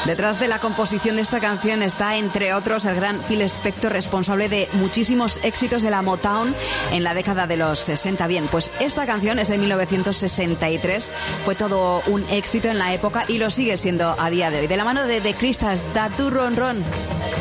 Detrás de la composición de esta canción está, entre otros, el gran Phil Spector, responsable de muchísimos éxitos de la Motown en la década de los 60. Bien, pues esta canción es de 1963, fue todo un éxito en la época y lo sigue siendo a día de hoy. De la mano de The Crystals, Da Tu Ron Ron.